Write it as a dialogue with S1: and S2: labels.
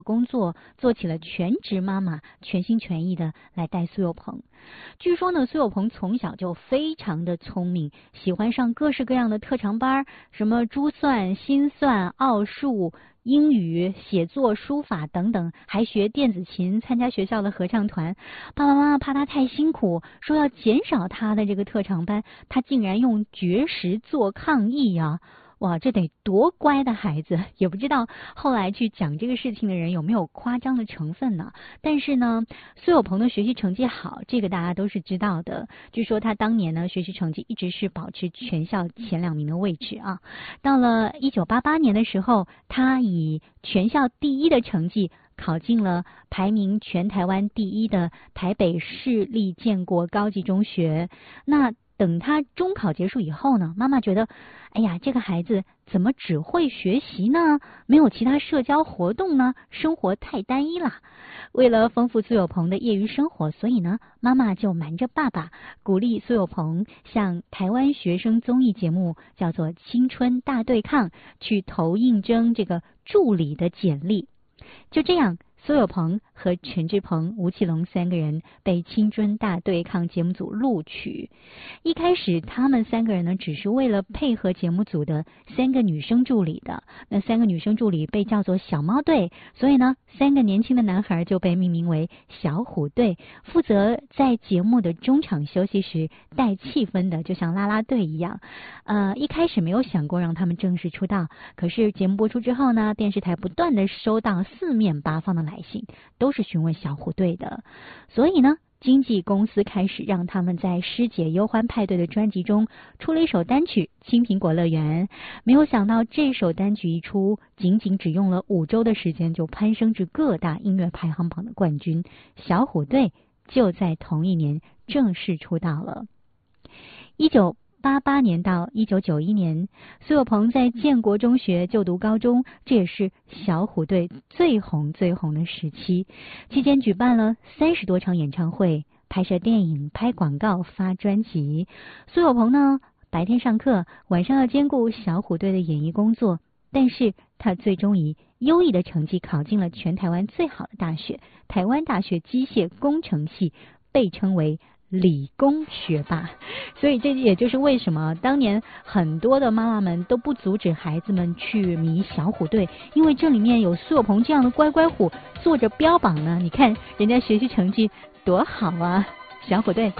S1: 工作，做起了全职妈妈，全心全意的来带苏有朋。据说呢，苏有朋从小就非常的聪明，喜欢上各式各样的特长班，什么珠算、心算、奥数、英语、写作、书法等等，还学电子琴，参加学校的合唱团。爸爸妈妈怕他太辛苦，说要减少他的这个特长班，他竟然用绝食做抗议啊！哇，这得多乖的孩子！也不知道后来去讲这个事情的人有没有夸张的成分呢？但是呢，苏有朋的学习成绩好，这个大家都是知道的。据说他当年呢，学习成绩一直是保持全校前2名的位置啊。到了1988年的时候，他以全校第1的成绩考进了排名全台湾第1的台北市立建国高级中学。那等他中考结束以后呢，妈妈觉得，哎呀，这个孩子怎么只会学习呢？没有其他社交活动呢？生活太单一了。为了丰富苏有朋的业余生活，所以呢，妈妈就瞒着爸爸，鼓励苏有朋向台湾学生综艺节目叫做《青春大对抗》去投应征这个助理的简历。就这样，苏有朋和陈志朋、吴奇隆3个人被青春大对抗节目组录取。一开始他们3个人呢，只是为了配合节目组的3个女生助理的。那3个女生助理被叫做小猫队，所以呢，3个年轻的男孩就被命名为小虎队，负责在节目的中场休息时带气氛的，就像啦啦队一样。一开始没有想过让他们正式出道，可是节目播出之后呢，电视台不断的收到4面8方的来信，都是询问小虎队的。所以呢，经纪公司开始让他们在师姐忧欢派对的专辑中出了一首单曲《青苹果乐园》。没有想到这首单曲一出，仅仅只用了5周的时间就攀升至各大音乐排行榜的冠军。小虎队就在同一年正式出道了。1988年到1991年，苏有朋在建国中学就读高中，这也是小虎队最红的时期。期间举办了30多场演唱会，拍摄电影、拍广告、发专辑。苏有朋呢，白天上课，晚上要兼顾小虎队的演艺工作，但是他最终以优异的成绩考进了全台湾最好的大学——台湾大学机械工程系，被称为理工学霸。所以这也就是为什么当年很多的妈妈们都不阻止孩子们去迷小虎队，因为这里面有苏有朋这样的乖乖虎做着标榜呢。你看人家学习成绩多好啊，小虎队。